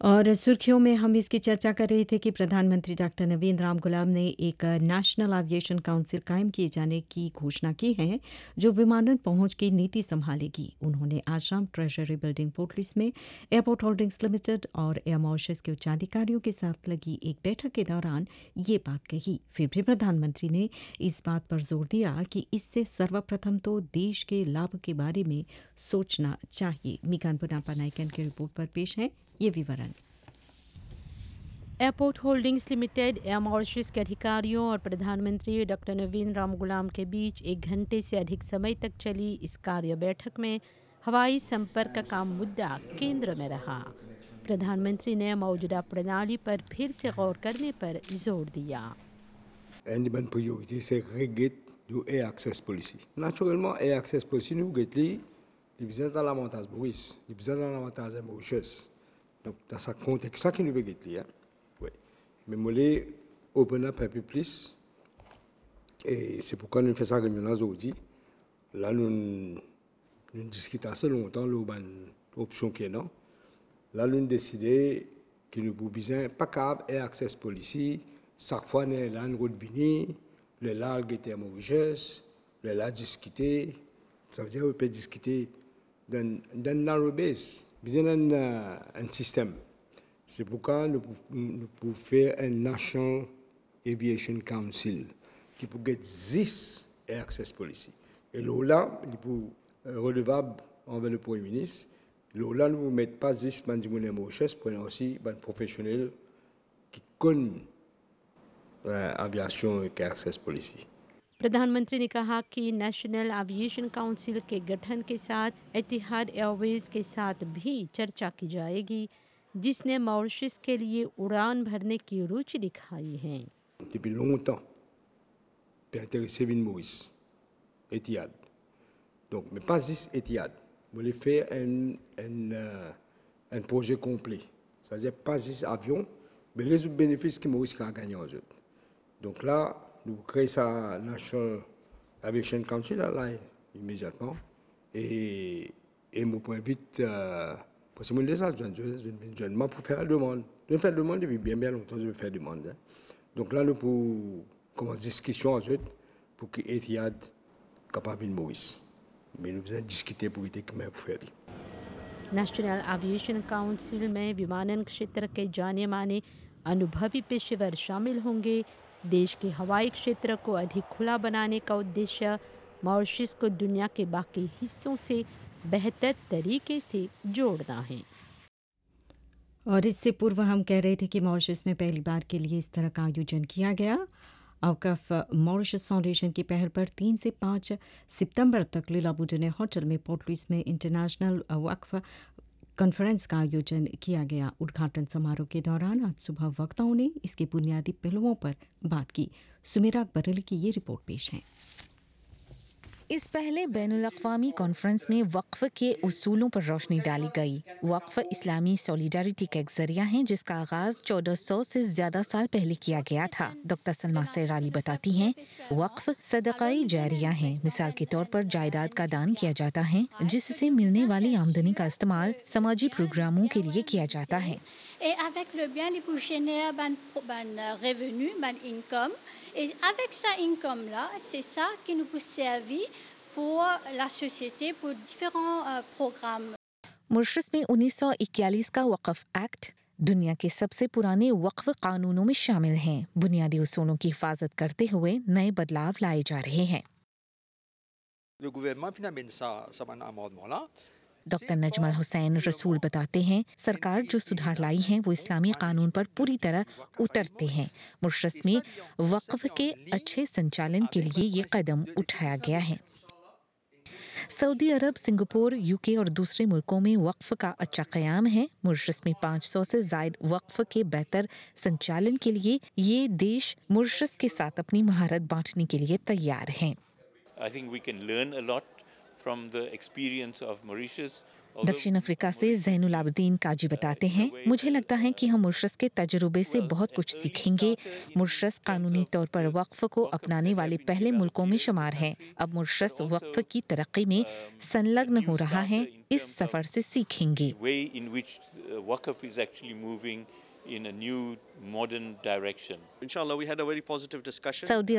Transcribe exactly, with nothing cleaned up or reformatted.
और सुर्खियों में हम इसकी चर्चा कर रहे थे कि प्रधानमंत्री डॉक्टर नवीन राम गुलाम ने एक नेशनल एविएशन काउंसिल कायम किए जाने की घोषणा की है जो विमानन पहुंच की नीति संभालेगी। उन्होंने आज शाम ट्रेजरी बिल्डिंग पोर्टलिस में एयरपोर्ट होल्डिंग्स लिमिटेड और एयर मॉरिशस के उच्चाधिकारियों के साथ लगी एक बैठक के दौरान ये बात कही। फिर भी प्रधानमंत्री ने इस बात पर जोर दिया कि इससे सर्वप्रथम तो देश के लाभ के बारे में सोचना चाहिए। मिकान पुनापा नायकन की रिपोर्ट पर पेश है ये विवरण। Airport holdings limited, air Mauritius के अधिकारियों और प्रधानमंत्री डॉक्टर नवीन राम गुलाम के बीच एक घंटे से अधिक समय तक चली इस कार्य बैठक में हवाई संपर्क का मुद्दा केंद्र में रहा। प्रधानमंत्री ने मौजूदा प्रणाली पर फिर से गौर करने पर जोर दिया। Une bonne priorité, c'est régler le air access policy. Naturellement, air access policy nous régler les besoins dans l'avantage Maurice, les besoins dans l'avantage Mauritius. Donc, dans ce contexte, ça qui nous régler, hein. Oui. Mais moi, les open up un peu plus. Et c'est pourquoi nous faisons ça réunion aujourd'hui. Là, nous, nous discutons assez longtemps l'option qui est non. Là, nous décidé que nous avons besoin pas câble air access policy. Chaque fois, nous avons revenu, le largue était à Mauritius, le large discuter, ça veut dire qu'on peut discuter dans un narrow base, besoin d'un un système. C'est pourquoi nous, nous pouvons faire un National Aviation Council qui peut get dix air access policy. Et là, il peut relevable envers le Premier ministre. Là, nous ne mettons pas dix mandimounes à Mauritius pour aussi des professionnels qui connaissent aviation et access policy. प्रधानमंत्री ने कहा कि national aviation council के गठन के साथ एतिहाद Airways के साथ भी चर्चा की जाएगी, जिसने मॉरिशस के लिए उड़ान भरने की रुचि दिखाई है। Depuis longtemps, peut intéresser Ville Maurice, Etihad. Donc, mais pas juste Etihad. Vous voulez faire un, un, euh, un projet complet. C'est-à-dire pas juste avion, mais les autres bénéfices que Maurice a gagnés aux autres. Donc là, nous créons ça National Aviation Council là, immédiatement. Et, et nous pouvons vite, euh, parce que nous les avons jeunement pour faire la demande. Nous faisons la demande depuis bien bien longtemps, je vais faire la demande. Hein. Donc là, nous pouvons commencer discussion avec eux pour que Etihad capable de Maurice. Mais nous devons discuter pour être comment pour faire. National aviation council में विमानन क्षेत्र के जाने माने अनुभवी पेशेवर शामिल होंगे। देश के हवाई क्षेत्र को अधिक खुला बनाने का उद्देश्य मॉरिशस को दुनिया के बाकी हिस्सों से बेहतर तरीके से जोड़ना है। और इससे पूर्व हम कह रहे थे कि मॉरिशस में पहली बार के लिए इस तरह का आयोजन किया गया। औकफ मॉरिशस फाउंडेशन की पहल पर तीन से पाँच सितंबर तक लीला बुडने होटल में पोर्टलिस में इंटरनेशनल वक्फ कॉन्फ्रेंस का आयोजन किया गया। उद्घाटन समारोह के दौरान आज सुबह वक्ताओं ने इसके बुनियादी पहलुओं पर बात की। सुमेरा बरेली की ये रिपोर्ट पेश है। इस पहले बैनुल-अक़वामी कॉन्फ्रेंस में वक्फ के उसूलों पर रोशनी डाली गई। वक्फ इस्लामी सॉलिडारिटी का एक जरिया है जिसका आगाज चौदह सौ से ज्यादा साल पहले किया गया था। डॉक्टर सलमा सैराली बताती हैं, वक्फ सदकाई जारिया है। मिसाल के तौर पर जायदाद का दान किया जाता है जिससे मिलने वाली आमदनी का इस्तेमाल समाजी प्रोग्रामों के लिए किया जाता है। Et avec le bien, les pour générer ban, ban revenu, ban income. Et avec ça income là, c'est ça qui nous peut servir pour la société, pour différents euh, programmes. Mauritius में उन्नीस सौ इक्यालीस का वक्फ act दुनिया के सबसे पुराने वक्फ कानूनों में शामिल हैं। बुनियादी उसूलों की हिफाजत करते हुए नए बदलाव लाए जा रहे हैं। Le gouvernement finalement ça ça un amendement là. Doctor Najmul Hussain रसूल बताते हैं, सरकार जो सुधार लाई है वो इस्लामी कानून पर पूरी तरह उतरते हैं। मॉरिशस में वक्फ के अच्छे संचालन के लिए ये कदम उठाया गया है। सऊदी अरब, सिंगापुर, यूके और दूसरे मुल्कों में वक्फ का अच्छा क़याम है। मॉरिशस में पाँच सौ से ज़ायद वक्फ के बेहतर संचालन के लिए ये देश मॉरिशस के साथ अपनी महारत बांटने के लिए तैयार हैं। I think we can learn a lot from the experience of Mauritius. दक्षिण अफ्रीका से जैनुल आबदीन काजी बताते हैं, मुझे लगता है कि हम मॉरिशस के तजुर्बे से बहुत कुछ सीखेंगे। मॉरिशस कानूनी तौर पर वक्फ को अपनाने वाले पहले मुल्कों में शुमार है। अब मॉरिशस वक्फ की तरक्की में संलग्न हो रहा है, इस सफर से सीखेंगे। In a new modern direction. Inshallah, we had a very positive discussion. Saudi